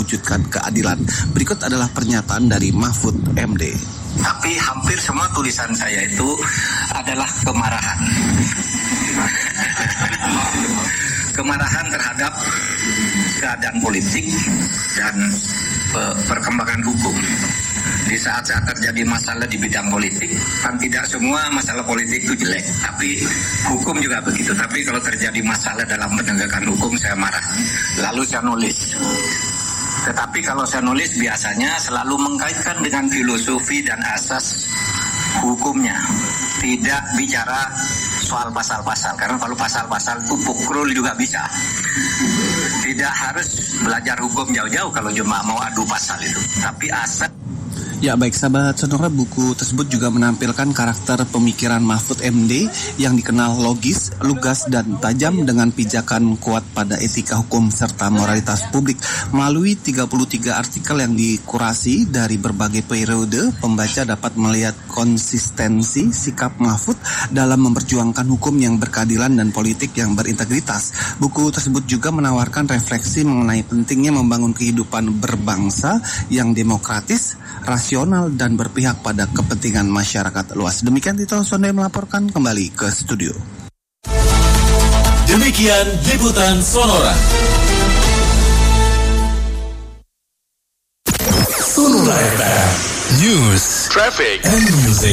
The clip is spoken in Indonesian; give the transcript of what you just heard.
mewujudkan keadilan. Berikut adalah pernyataan dari Mahfud MD. Tapi hampir semua tulisan saya itu adalah kemarahan. Kemarahan terhadap keadaan politik dan perkembangan hukum. Di saat-saat terjadi masalah di bidang politik, kan tidak semua masalah politik itu jelek, tapi hukum juga begitu. Tapi kalau terjadi masalah dalam penegakan hukum, saya marah. Lalu saya nulis. Tetapi kalau saya nulis biasanya selalu mengkaitkan dengan filosofi dan asas hukumnya. Tidak bicara soal pasal-pasal, karena kalau pasal-pasal itu pukrul juga bisa. Tidak harus belajar hukum jauh-jauh kalau cuma mau adu pasal itu. Tapi asas. Ya baik sahabat Sonora, buku tersebut juga menampilkan karakter pemikiran Mahfud MD yang dikenal logis, lugas, dan tajam dengan pijakan kuat pada etika hukum serta moralitas publik. Melalui 33 artikel yang dikurasi dari berbagai periode, pembaca dapat melihat konsistensi sikap Mahfud dalam memperjuangkan hukum yang berkeadilan dan politik yang berintegritas. Buku tersebut juga menawarkan refleksi mengenai pentingnya membangun kehidupan berbangsa yang demokratis, rasional, dan berpihak pada kepentingan masyarakat luas. Demikian Tito Sonde melaporkan, kembali ke studio. Demikian liputan Sonora. Sonora FM News, Traffic, and Music.